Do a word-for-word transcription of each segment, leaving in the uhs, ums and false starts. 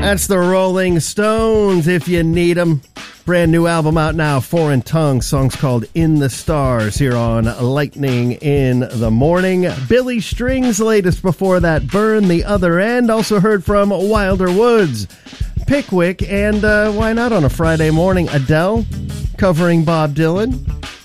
That's the Rolling Stones, if you need them. Brand new album out now, Foreign Tongue. Song's called In the Stars here on Lightning in the Morning. Billy String's latest before that, Burn the Other End. Also heard from Wilder Woods, Pickwick, and uh, why not on a Friday morning, Adele covering Bob Dylan.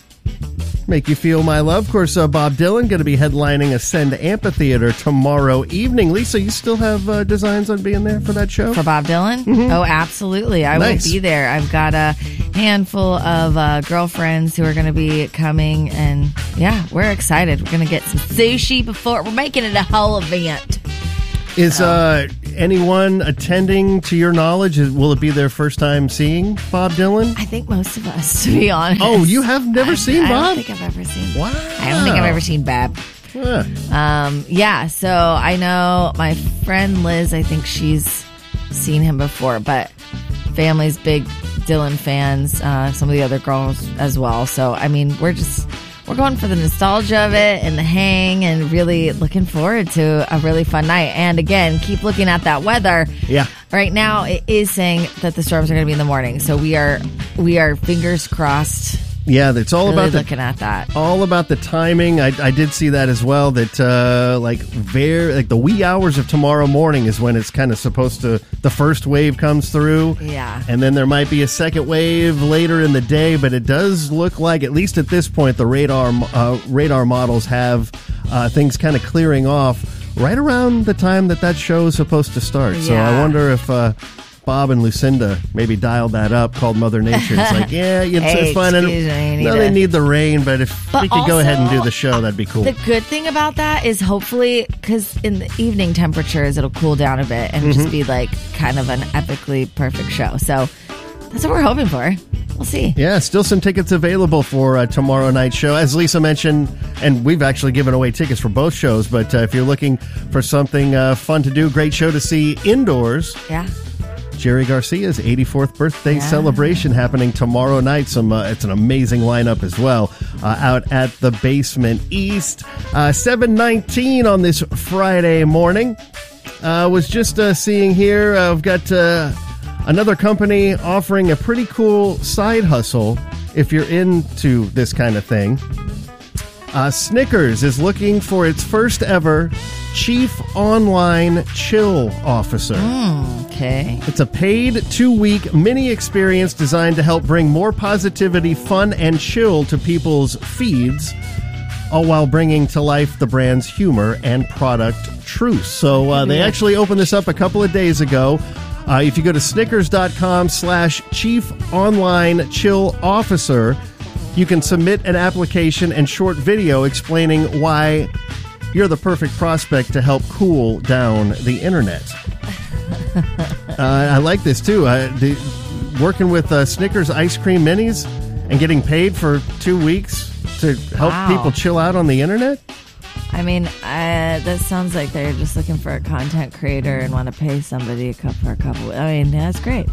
Make You Feel My Love. Of course, uh, Bob Dylan going to be headlining Ascend Amphitheater tomorrow evening. Lisa, you still have uh, designs on being there for that show? For Bob Dylan? Mm-hmm. Oh, absolutely. I Nice. will be there. I've got a handful of uh, girlfriends who are going to be coming, and yeah, we're excited. We're going to get some sushi before. We're making it a whole event. Is uh, anyone attending, to your knowledge? Is, will it be their first time seeing Bob Dylan? I think most of us, to be honest. Oh, you have never I, seen I Bob? I don't think I've ever seen Wow. I don't think I've ever seen Bob. Huh. Um, yeah, so I know my friend Liz, I think she's seen him before, but family's big Dylan fans, uh, some of the other girls as well. So, I mean, we're just, we're going for the nostalgia of it and the hang and really looking forward to a really fun night. And again, keep looking at that weather. Yeah. Right now, it is saying that the storms are going to be in the morning. So we are, we are fingers crossed. Yeah, it's all Really about the looking at that. all about the timing. I, I did see that as well. That uh, like very like the wee hours of tomorrow morning is when it's kind of supposed to. The first wave comes through. Yeah. And then there might be a second wave later in the day, but it does look like, at least at this point, the radar uh, radar models have uh, things kind of clearing off right around the time that that show is supposed to start. So I Yeah. wonder if uh, Bob and Lucinda maybe dialed that up, called Mother Nature. It's like, yeah, it's, Hey, it's fine. And, excuse me, you no, need they to- need the rain, but if But we could go ahead and do also, the show, that'd be cool. The good thing about that is hopefully, because in the evening temperatures, it'll cool down a bit and Mm-hmm. just be like kind of an epically perfect show. So that's what we're hoping for. We'll see. Yeah, still some tickets available for uh, tomorrow night's show. As Lisa mentioned, and we've actually given away tickets for both shows, but uh, if you're looking for something uh, fun to do, great show to see indoors, Yeah. Jerry Garcia's eighty-fourth birthday Yeah. celebration happening tomorrow night. Some uh, It's an amazing lineup as well uh, out at the Basement East. Uh, seven nineteen on this Friday morning. Uh, was just uh, seeing here, uh, I've got uh, another company offering a pretty cool side hustle if you're into this kind of thing. Uh, Snickers is looking for its first ever Chief Online Chill Officer. Okay. It's a paid two-week mini experience designed to help bring more positivity, fun, and chill to people's feeds, all while bringing to life the brand's humor and product truth. So uh, they actually opened this up a couple of days ago. Uh, if you go to snickers.com slash chief online chill officer, you can submit an application and short video explaining why you're the perfect prospect to help cool down the internet. uh, I like this, too. Uh, the, working with uh, Snickers ice cream minis and getting paid for two weeks to help Wow. people chill out on the internet? I mean, uh, that sounds like they're just looking for a content creator and want to pay somebody a couple for a couple. I mean, that's great.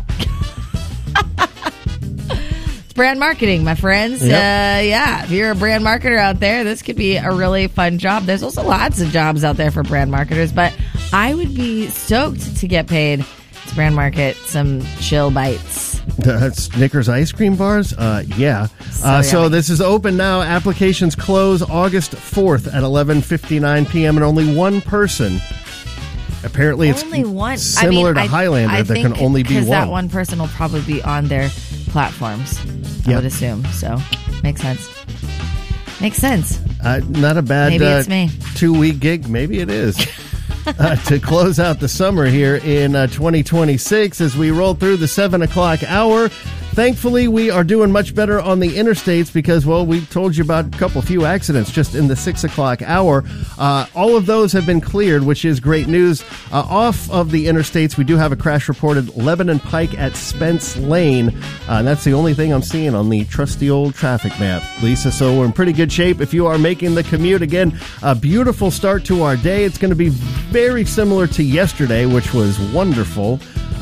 It's brand marketing, my friends. Yep. Uh, yeah, if you're a brand marketer out there, this could be a really fun job. There's also lots of jobs out there for brand marketers, but I would be stoked to get paid to brand market some chill bites. Uh, Snickers ice cream bars? Uh, yeah. So Uh, so yummy. this is open now. Applications close August fourth at eleven fifty-nine p.m. and only one person. Apparently it's Only one. similar I mean, to I- Highlander. I there think can only be because one. that one person will probably be on their platforms. I Yep. would assume. So makes sense. Makes sense. Uh, not a bad Maybe uh, it's me. two-week gig. Maybe it is. uh, to close out the summer here in uh, twenty twenty-six as we roll through the seven o'clock hour. Thankfully, we are doing much better on the interstates because, well, we told you about a couple few accidents just in the six o'clock hour. Uh, all of those have been cleared, which is great news. Uh, off of the interstates, we do have a crash reported Lebanon Pike at Spence Lane. Uh, and that's the only thing I'm seeing on the trusty old traffic map, Lisa. So we're in pretty good shape. If you are making the commute, again, a beautiful start to our day. It's going to be very similar to yesterday, which was wonderful.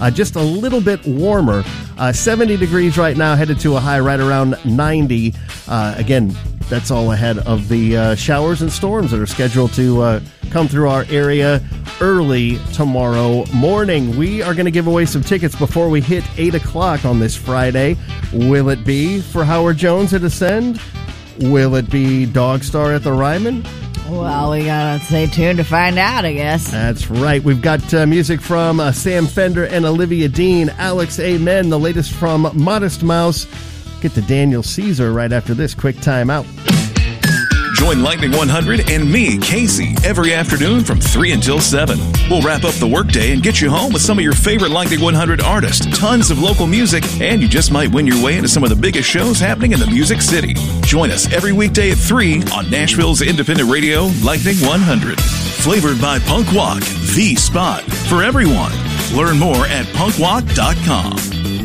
uh, just a little bit warmer. Uh, seventy degrees right now, headed to a high right around ninety. Uh, again, that's all ahead of the uh, showers and storms that are scheduled to uh, come through our area early tomorrow morning. We are going to give away some tickets before we hit eight o'clock on this Friday. Will it be for Howard Jones at Ascend? Will it be Dog Star at the Ryman? Well, we gotta stay tuned to find out, I guess. That's right. We've got uh, music from uh, Sam Fender and Olivia Dean, Alex Amen, the latest from Modest Mouse. Get to Daniel Caesar right after this quick time out. Join Lightning one hundred and me, Casey, every afternoon from three until seven. We'll wrap up the workday and get you home with some of your favorite Lightning one hundred artists, tons of local music, and you just might win your way into some of the biggest shows happening in the Music City. Join us every weekday at three on Nashville's independent radio, Lightning one hundred. Flavored by Punk Walk, the spot for everyone. Learn more at punk walk dot com.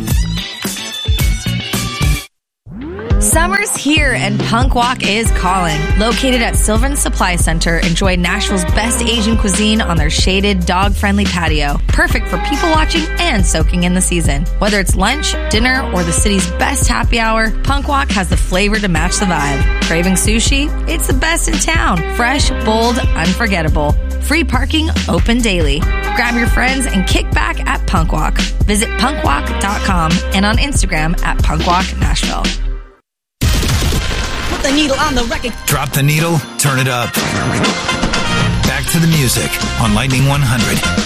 Summer's here and Punk Walk is calling. Located at Sylvan Supply Center, enjoy Nashville's best Asian cuisine on their shaded, dog-friendly patio. Perfect for people watching and soaking in the season. Whether it's lunch, dinner, or the city's best happy hour, Punk Walk has the flavor to match the vibe. Craving sushi? It's the best in town. Fresh, bold, unforgettable. Free parking, open daily. Grab your friends and kick back at Punk Walk. Visit punk walk dot com and on Instagram at Punk Walk Nashville. The needle on the record. Drop the needle, turn it up. Back to the music on Lightning one hundred.